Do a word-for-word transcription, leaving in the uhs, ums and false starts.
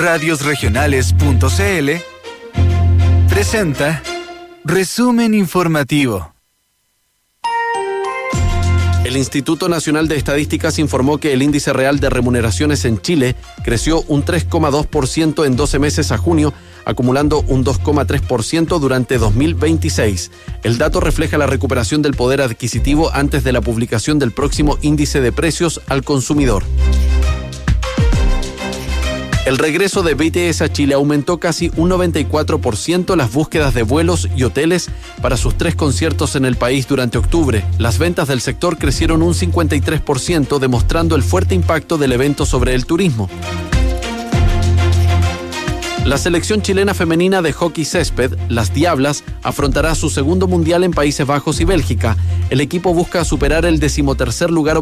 radios regionales punto c l presenta Resumen Informativo. El Instituto Nacional de Estadísticas informó que el índice real de remuneraciones en Chile creció un tres coma dos por ciento en doce meses a junio, acumulando un dos coma tres por ciento durante dos mil veintiséis. El dato refleja la recuperación del poder adquisitivo antes de la publicación del próximo índice de precios al consumidor. El regreso de B T S a Chile aumentó casi un noventa y cuatro por ciento las búsquedas de vuelos y hoteles para sus tres conciertos en el país durante octubre. Las ventas del sector crecieron un cincuenta y tres por ciento, demostrando el fuerte impacto del evento sobre el turismo. La selección chilena femenina de hockey césped, las Diablas, afrontará su segundo mundial en Países Bajos y Bélgica. El equipo busca superar el decimotercer lugar